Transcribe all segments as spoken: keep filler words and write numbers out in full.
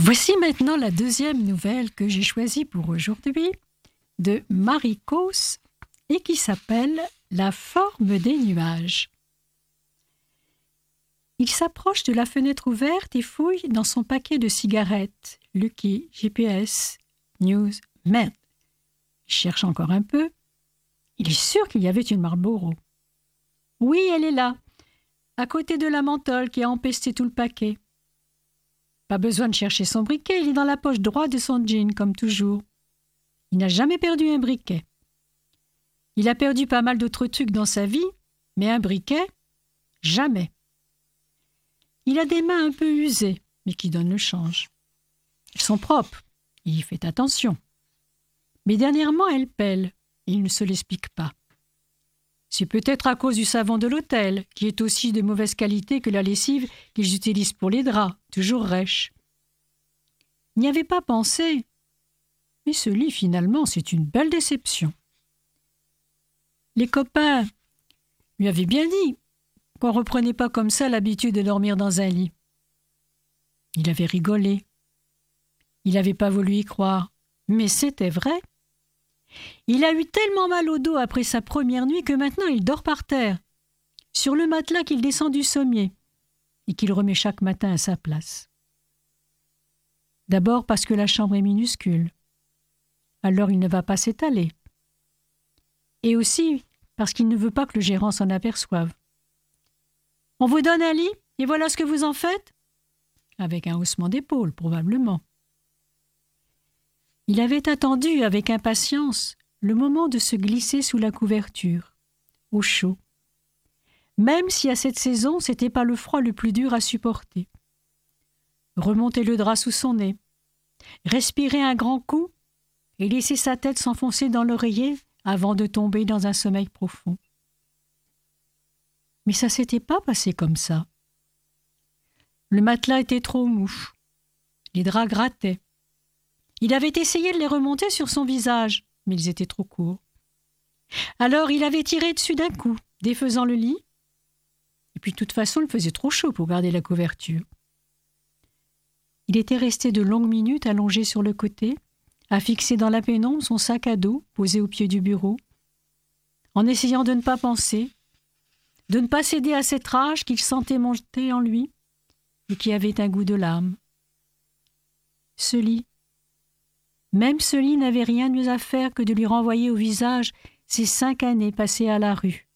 Voici maintenant la deuxième nouvelle que j'ai choisie pour aujourd'hui de Marie Causse et qui s'appelle « La forme des nuages ». Il s'approche de la fenêtre ouverte et fouille dans son paquet de cigarettes. Lucky, G P S, News, merde. Il cherche encore un peu. Il est sûr qu'il y avait une Marlboro. Oui, elle est là, à côté de la menthol qui a empesté tout le paquet. Pas besoin de chercher son briquet, il est dans la poche droite de son jean, comme toujours. Il n'a jamais perdu un briquet. Il a perdu pas mal d'autres trucs dans sa vie, mais un briquet, jamais. Il a des mains un peu usées, mais qui donnent le change. Elles sont propres, il y fait attention. Mais dernièrement, elles pèlent, et il ne se l'explique pas. C'est peut-être à cause du savon de l'hôtel, qui est aussi de mauvaise qualité que la lessive qu'ils utilisent pour les draps, toujours rêche. Il n'y avait pas pensé, mais ce lit, finalement, c'est une belle déception. Les copains lui avaient bien dit qu'on ne reprenait pas comme ça l'habitude de dormir dans un lit. Il avait rigolé. Il n'avait pas voulu y croire, mais c'était vrai. Il a eu tellement mal au dos après sa première nuit que maintenant il dort par terre, sur le matelas qu'il descend du sommier et qu'il remet chaque matin à sa place. D'abord parce que la chambre est minuscule, alors il ne va pas s'étaler. Et aussi parce qu'il ne veut pas que le gérant s'en aperçoive. « On vous donne un lit et voilà ce que vous en faites ?» Avec un haussement d'épaule, probablement. Il avait attendu avec impatience le moment de se glisser sous la couverture, au chaud, même si à cette saison, ce n'était pas le froid le plus dur à supporter. Remonter le drap sous son nez, respirer un grand coup et laisser sa tête s'enfoncer dans l'oreiller avant de tomber dans un sommeil profond. Mais ça ne s'était pas passé comme ça. Le matelas était trop mou, les draps grattaient. Il avait essayé de les remonter sur son visage, mais ils étaient trop courts. Alors il avait tiré dessus d'un coup, défaisant le lit. Et puis de toute façon, il faisait trop chaud pour garder la couverture. Il était resté de longues minutes allongé sur le côté, à fixer dans la pénombre son sac à dos posé au pied du bureau, en essayant de ne pas penser, de ne pas céder à cette rage qu'il sentait monter en lui et qui avait un goût de larmes. Ce lit, Même ce lit n'avait rien de mieux à faire que de lui renvoyer au visage ces cinq années passées à la rue.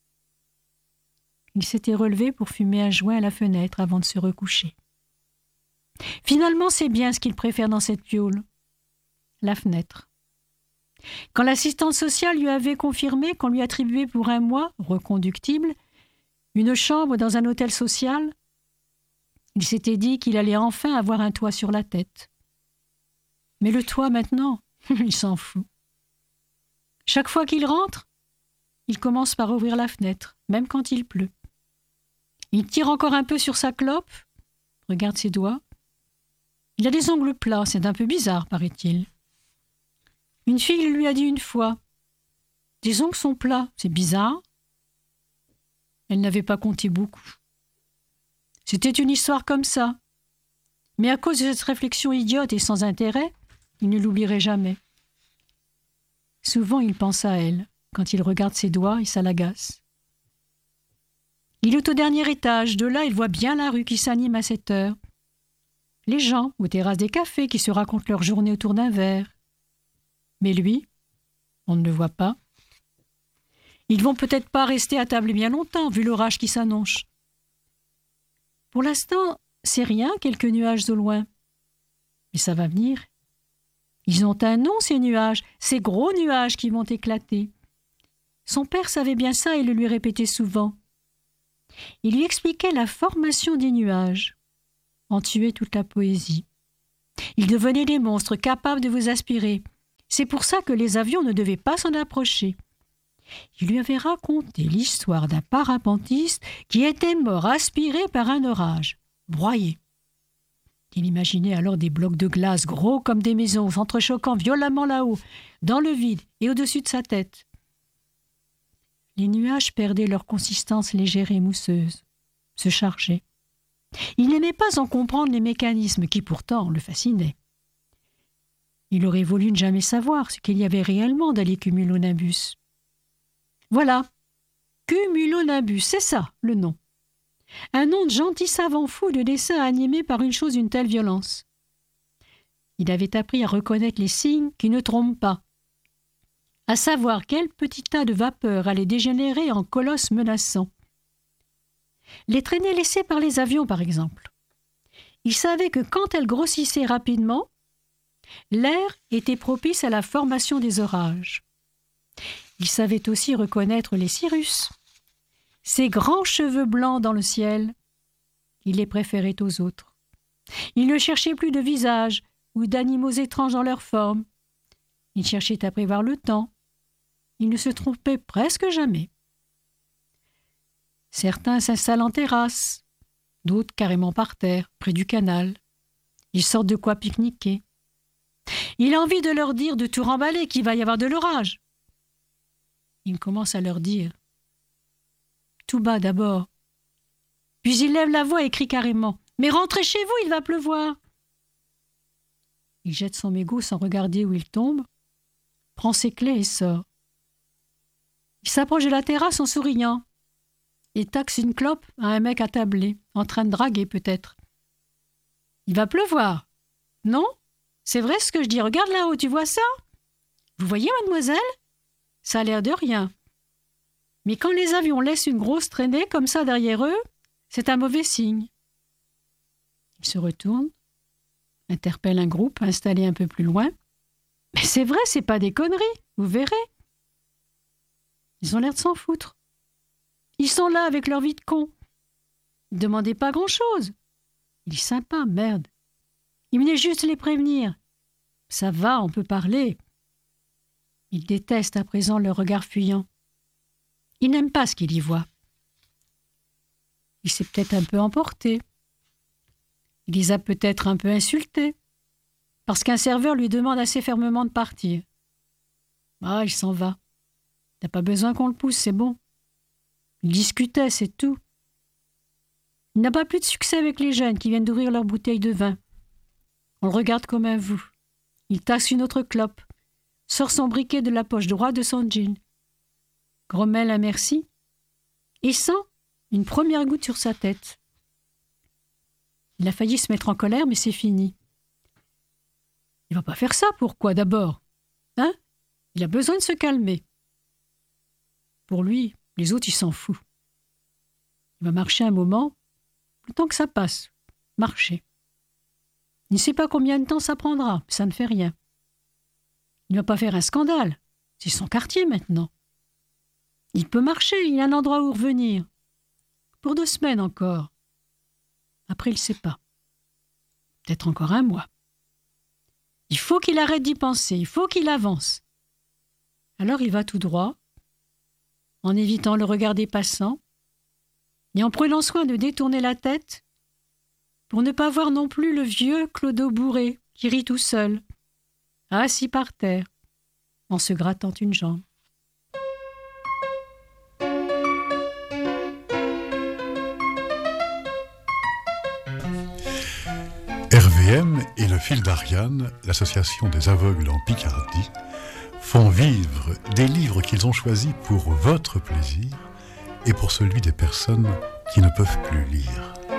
Il s'était relevé pour fumer un joint à la fenêtre avant de se recoucher. Finalement, c'est bien ce qu'il préfère dans cette piaule, la fenêtre. Quand l'assistante sociale lui avait confirmé qu'on lui attribuait pour un mois, reconductible, une chambre dans un hôtel social, il s'était dit qu'il allait enfin avoir un toit sur la tête. Mais le toit, maintenant, il s'en fout. Chaque fois qu'il rentre, il commence par ouvrir la fenêtre, même quand il pleut. Il tire encore un peu sur sa clope, regarde ses doigts. Il a des ongles plats, c'est un peu bizarre, paraît-il. Une fille lui a dit une fois « Tes ongles sont plats, c'est bizarre ». Elle n'avait pas compté beaucoup. C'était une histoire comme ça. Mais à cause de cette réflexion idiote et sans intérêt, il ne l'oublierait jamais. Souvent, il pense à elle, quand il regarde ses doigts et ça l'agace. Il est au dernier étage, de là il voit bien la rue qui s'anime à cette heure. Les gens, aux terrasses des cafés, qui se racontent leur journée autour d'un verre. Mais lui, on ne le voit pas. Ils vont peut-être pas rester à table bien longtemps, vu l'orage qui s'annonce. Pour l'instant, c'est rien, quelques nuages au loin. Mais ça va venir. Ils ont un nom, ces nuages, ces gros nuages qui vont éclater. Son père savait bien ça et le lui répétait souvent. Il lui expliquait la formation des nuages, en tuait toute la poésie. Ils devenaient des monstres capables de vous aspirer. C'est pour ça que les avions ne devaient pas s'en approcher. Il lui avait raconté l'histoire d'un parapentiste qui était mort aspiré par un orage, broyé. Il imaginait alors des blocs de glace gros comme des maisons, s'entrechoquant violemment là-haut, dans le vide et au-dessus de sa tête. Les nuages perdaient leur consistance légère et mousseuse, se chargeaient. Il n'aimait pas en comprendre les mécanismes qui pourtant le fascinaient. Il aurait voulu ne jamais savoir ce qu'il y avait réellement dans les cumulonimbus. Voilà, cumulonimbus, c'est ça le nom. Un nom de gentil savant fou de dessin animé par une chose d'une telle violence. Il avait appris à reconnaître les signes qui ne trompent pas, à savoir quel petit tas de vapeur allait dégénérer en colosse menaçant. Les traînées laissées par les avions, par exemple. Il savait que quand elles grossissaient rapidement, l'air était propice à la formation des orages. Il savait aussi reconnaître les cirrus, ces grands cheveux blancs dans le ciel. Il les préférait aux autres. Il ne cherchait plus de visages ou d'animaux étranges dans leur forme. Il cherchait à prévoir le temps. Il ne se trompait presque jamais. Certains s'installent en terrasse, d'autres carrément par terre, près du canal. Ils sortent de quoi pique-niquer. Il a envie de leur dire de tout remballer, qu'il va y avoir de l'orage. Il commence à leur dire, tout bas d'abord. Puis il lève la voix et crie carrément, « Mais rentrez chez vous, il va pleuvoir !» Il jette son mégot sans regarder où il tombe, prend ses clés et sort. Il s'approche de la terrasse en souriant et taxe une clope à un mec attablé, en train de draguer peut-être. « Il va pleuvoir. Non ? C'est vrai ce que je dis, regarde là-haut, tu vois ça ? Vous voyez, mademoiselle ? Ça a l'air de rien. Mais quand les avions laissent une grosse traînée comme ça derrière eux, c'est un mauvais signe. » Il se retourne, interpelle un groupe installé un peu plus loin. « Mais c'est vrai, c'est pas des conneries, vous verrez. » Ils ont l'air de s'en foutre. Ils sont là avec leur vie de con. Ils ne demandaient pas grand-chose. Il est sympa, merde. Il venait juste les prévenir. Ça va, on peut parler. Il déteste à présent leur regard fuyant. Il n'aime pas ce qu'il y voit. Il s'est peut-être un peu emporté. Il les a peut-être un peu insultés, parce qu'un serveur lui demande assez fermement de partir. Ah, il s'en va. Il n'a pas besoin qu'on le pousse, c'est bon. Il discutait, c'est tout. Il n'a pas plus de succès avec les jeunes qui viennent d'ouvrir leur bouteille de vin. On le regarde comme un vous. Il tasse une autre clope, sort son briquet de la poche droite de son jean, grommelle un merci et sent une première goutte sur sa tête. Il a failli se mettre en colère, mais c'est fini. Il va pas faire ça, pourquoi d'abord ? Hein ? Il a besoin de se calmer. Pour lui, les autres, il s'en fout. Il va marcher un moment, le temps que ça passe. Marcher. Il ne sait pas combien de temps ça prendra, mais ça ne fait rien. Il ne va pas faire un scandale. C'est son quartier maintenant. Il peut marcher, il a un endroit où revenir. Pour deux semaines encore. Après, il ne sait pas. Peut-être encore un mois. Il faut qu'il arrête d'y penser, il faut qu'il avance. Alors il va tout droit, en évitant le regard des passants, et en prenant soin de détourner la tête pour ne pas voir non plus le vieux clodo bourré qui rit tout seul, assis par terre, en se grattant une jambe. R V M et le Fil d'Ariane, l'association des aveugles en Picardie, font vivre des livres qu'ils ont choisis pour votre plaisir et pour celui des personnes qui ne peuvent plus lire.